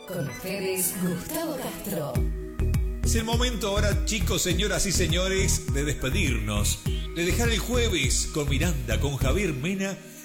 Con ustedes, Gustavo Castro. Es el momento ahora, chicos, señoras y señores, de despedirnos, de dejar el jueves con Miranda, con Javier Mena